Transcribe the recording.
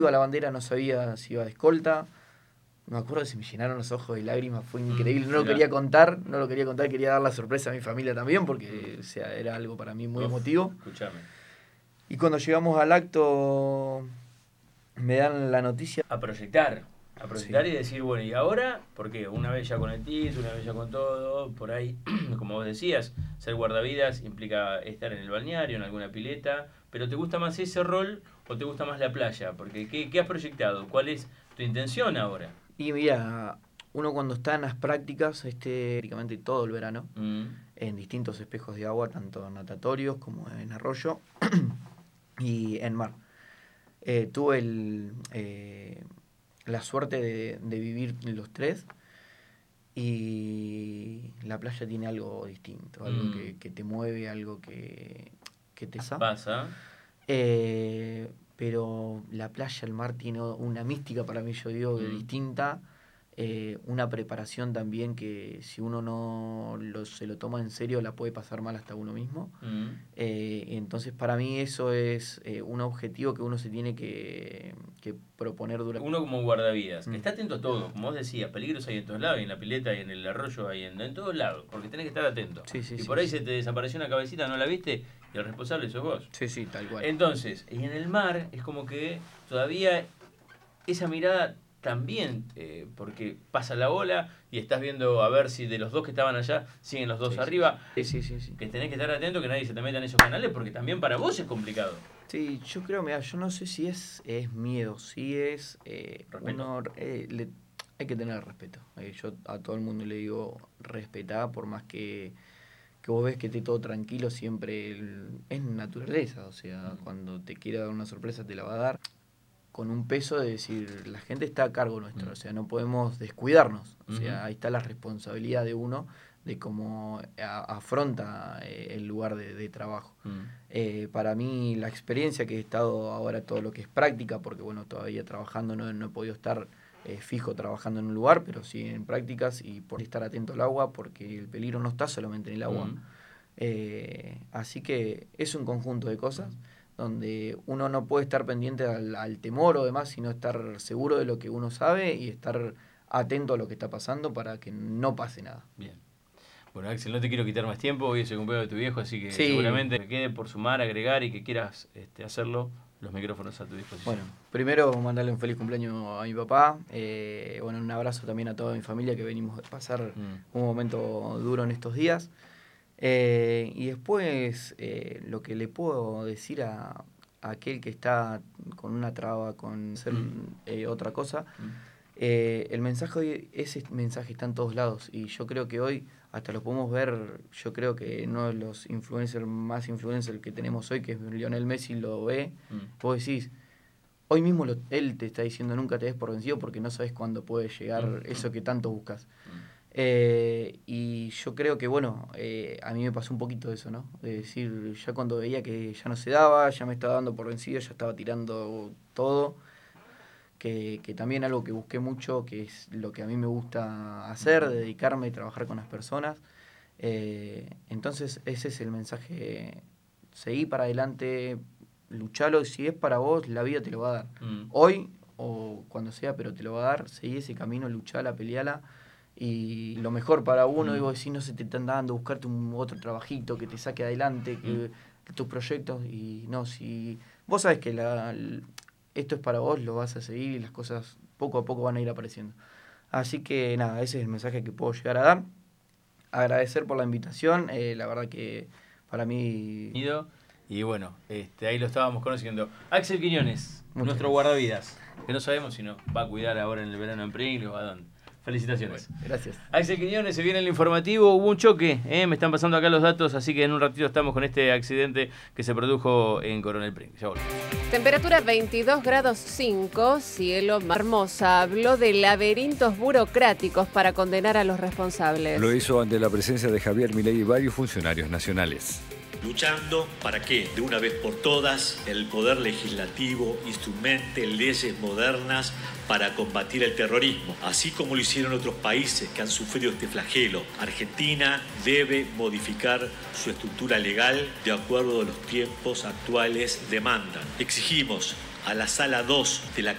Iba a la bandera, no sabía si iba de escolta. Me acuerdo que se me llenaron los ojos de lágrimas, fue increíble. No lo quería contar, quería dar la sorpresa a mi familia también, porque o sea, era algo para mí muy emotivo. Escuchame. Y cuando llegamos al acto, me dan la noticia. A proyectar Sí. y decir, bueno, ¿y ahora? ¿Por qué? Una vez ya con el TIS, una vez ya con todo, por ahí, como vos decías, ser guardavidas implica estar en el balneario, en alguna pileta, pero ¿te gusta más ese rol o te gusta más la playa? Porque ¿qué has proyectado? ¿Cuál es tu intención ahora? Y mira, uno cuando está en las prácticas, prácticamente todo el verano, en distintos espejos de agua, tanto natatorios como en arroyo y en mar. Tuve la suerte de vivir los tres, y la playa tiene algo distinto, algo que te mueve, algo que te pasa. Pero la playa, el mar tiene una mística para mí, yo digo, distinta. Una preparación también que si uno no se lo toma en serio la puede pasar mal hasta uno mismo. Entonces para mí eso es un objetivo que uno se tiene que proponer durante... Uno como guardavidas, está atento a todo, como vos decías, peligros hay en todos lados, y en la pileta, y en el arroyo, hay en todos lados, porque tenés que estar atento. Y por ahí se te desapareció una cabecita, no la viste, y el responsable sos vos. Sí, tal cual. Entonces, y en el mar es como que todavía esa mirada también, porque pasa la ola y estás viendo a ver si de los dos que estaban allá siguen los dos arriba. Sí. Que tenés que estar atento, que nadie se te meta en esos canales, porque también para vos es complicado. Sí, yo creo, mira, yo no sé si es miedo, si es... hay que tener respeto. Yo a todo el mundo le digo, respetá, por más que vos ves que esté todo tranquilo, siempre es naturaleza. O sea, cuando te quiera dar una sorpresa te la va a dar. Con un peso de decir, la gente está a cargo nuestro, o sea, no podemos descuidarnos. O sea, ahí está la responsabilidad de uno, de cómo afronta el lugar de trabajo. Para mí, la experiencia que he estado ahora, todo lo que es práctica, porque bueno, todavía trabajando no he podido estar fijo trabajando en un lugar, pero sí en prácticas, y por estar atento al agua, porque el peligro no está solamente en el agua. Así que es un conjunto de cosas donde uno no puede estar pendiente al temor o demás, sino estar seguro de lo que uno sabe y estar atento a lo que está pasando para que no pase nada. Bien. Bueno, Axel, no te quiero quitar más tiempo, hoy es el cumpleaños de tu viejo, así que seguramente que quede por sumar, agregar y que quieras hacerlo, los micrófonos a tu disposición. Bueno, primero mandarle un feliz cumpleaños a mi papá, bueno, un abrazo también a toda mi familia, que venimos de pasar un momento duro en estos días. Y después lo que le puedo decir a aquel que está con una traba, con hacer otra cosa, el mensaje, ese mensaje está en todos lados, y yo creo que hoy hasta lo podemos ver. Yo creo que uno de los más influencers que tenemos hoy, que es Lionel Messi, lo ve. Vos decís, hoy mismo él te está diciendo, nunca te des por vencido, porque no sabes cuándo puede llegar eso que tanto buscas. Y yo creo que, bueno, a mí me pasó un poquito de eso, ¿no? De decir, ya cuando veía que ya no se daba, ya me estaba dando por vencido, ya estaba tirando todo, que también algo que busqué mucho, que es lo que a mí me gusta hacer, dedicarme y trabajar con las personas. Entonces ese es el mensaje: seguí para adelante, luchalo, si es para vos, la vida te lo va a dar. Hoy o cuando sea, pero te lo va a dar. Seguí ese camino, luchala, peleala. Y lo mejor para uno, digo, si no se te están dando, buscarte otro trabajito que te saque adelante, que tus proyectos. Y no, si vos sabes que esto es para vos, lo vas a seguir, y las cosas poco a poco van a ir apareciendo. Así que nada, ese es el mensaje que puedo llegar a dar. Agradecer por la invitación, la verdad que para mí... Y bueno, ahí lo estábamos conociendo. Axel Quiñones, nuestro guardavidas, que no sabemos si nos va a cuidar ahora en el verano en Pringles o a dónde. Felicitaciones. Bueno, gracias. Axel Quiñones, se viene el informativo. Hubo un choque, me están pasando acá los datos, así que en un ratito estamos con este accidente que se produjo en Coronel Pringles. Ya volvemos. Temperatura 22 grados 5, cielo hermosa. Habló de laberintos burocráticos para condenar a los responsables. Lo hizo ante la presencia de Javier Milei y varios funcionarios nacionales. Luchando para que, de una vez por todas, el Poder Legislativo instrumente leyes modernas para combatir el terrorismo, así como lo hicieron otros países que han sufrido este flagelo. Argentina debe modificar su estructura legal de acuerdo a los tiempos actuales demandan. Exigimos a la Sala 2 de la